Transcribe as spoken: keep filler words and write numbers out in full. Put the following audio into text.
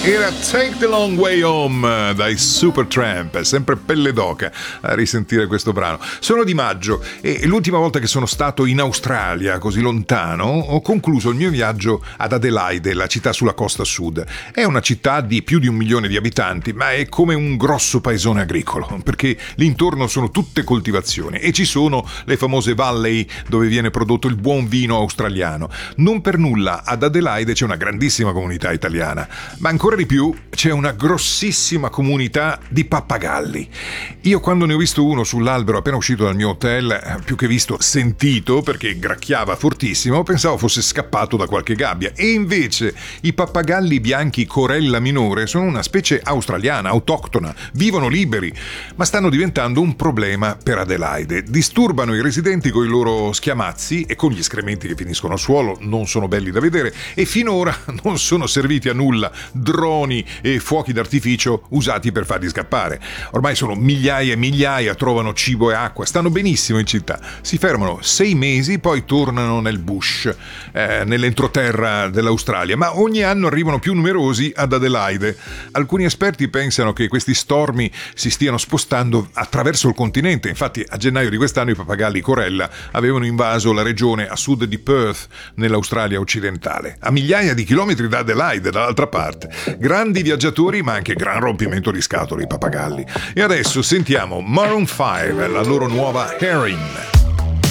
Era Take the Long Way Home dai Supertramp, sempre pelle d'oca a risentire questo brano. Sono Di Maggio e l'ultima volta che sono stato in Australia, così lontano, ho concluso il mio viaggio ad Adelaide, la città sulla costa sud. È una città di più di un milione di abitanti, ma è come un grosso paesone agricolo, perché l'intorno sono tutte coltivazioni e ci sono le famose valley dove viene prodotto il buon vino australiano. Non per nulla ad Adelaide c'è una grandissima comunità italiana, ma ancora di più c'è una grossissima comunità di pappagalli. Io quando ne ho visto uno sull'albero appena uscito dal mio hotel, più che visto sentito perché gracchiava fortissimo, pensavo fosse scappato da qualche gabbia, e invece i pappagalli bianchi corella minore sono una specie australiana, autoctona, vivono liberi, ma stanno diventando un problema per Adelaide. Disturbano i residenti con i loro schiamazzi e con gli escrementi che finiscono al suolo, non sono belli da vedere e finora non sono serviti a nulla droni e fuochi d'artificio usati per farli scappare. Ormai sono migliaia e migliaia, trovano cibo e acqua, stanno benissimo in città, si fermano sei mesi, poi tornano nel bush, eh, nell'entroterra dell'Australia, ma ogni anno arrivano più numerosi ad Adelaide. Alcuni esperti pensano che questi stormi si stiano spostando attraverso il continente, infatti a gennaio di quest'anno i pappagalli corella avevano invaso la regione a sud di Perth, nell'Australia occidentale, a migliaia di chilometri da Adelaide, dall'altra parte. Grandi viaggiatori, ma anche gran rompimento di scatole i pappagalli. E adesso sentiamo Maroon cinque, la loro nuova Herring.